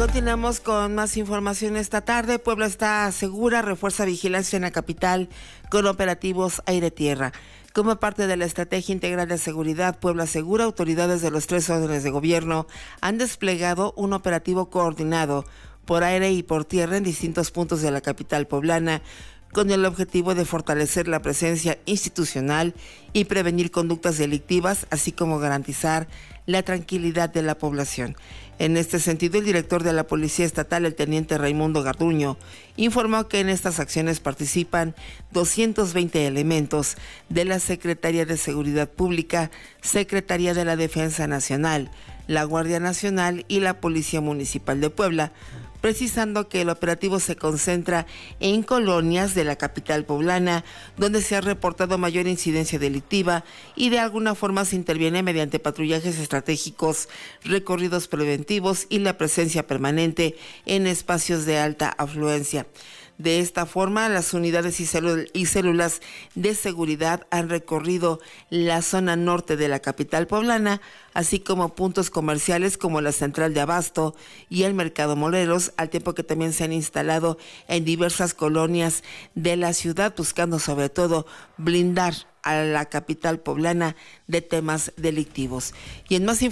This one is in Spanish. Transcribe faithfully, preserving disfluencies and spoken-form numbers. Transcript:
Continuamos con más información esta tarde. Puebla está segura, refuerza vigilancia en la capital con operativos aire-tierra. Como parte de la Estrategia Integral de Seguridad Puebla Segura, autoridades de los tres órdenes de gobierno han desplegado un operativo coordinado por aire y por tierra en distintos puntos de la capital poblana, con el objetivo de fortalecer la presencia institucional y prevenir conductas delictivas, así como garantizar la tranquilidad de la población. En este sentido, el director de la Policía Estatal, el teniente Raimundo Garduño, informó que en estas acciones participan doscientos veinte elementos de la Secretaría de Seguridad Pública, Secretaría de la Defensa Nacional, la Guardia Nacional y la Policía Municipal de Puebla, precisando que el operativo se concentra en colonias de la capital poblana, donde se ha reportado mayor incidencia delictiva y de alguna forma se interviene mediante patrullajes estratégicos, recorridos preventivos y la presencia permanente en espacios de alta afluencia. De esta forma, las unidades y, célul- y células de seguridad han recorrido la zona norte de la capital poblana, así como puntos comerciales como la Central de Abasto y el Mercado Morelos, al tiempo que también se han instalado en diversas colonias de la ciudad, buscando sobre todo blindar a la capital poblana de temas delictivos. Y en más información,